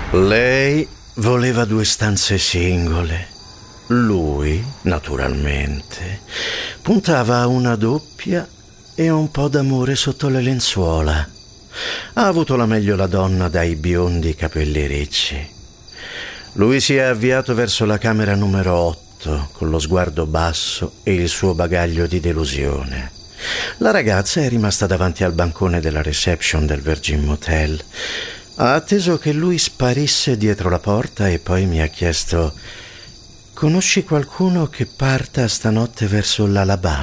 Lei voleva 2 stanze singole. Lui, naturalmente, puntava a una doppia e un po' d'amore sotto le lenzuola. Ha avuto la meglio la donna dai biondi capelli ricci. Lui si è avviato verso la camera numero 8 con lo sguardo basso e il suo bagaglio di delusione. La ragazza è rimasta davanti al bancone della reception del Virgin Motel. Ha atteso che lui sparisse dietro la porta e poi mi ha chiesto: conosci qualcuno che parta stanotte verso l'Alabama?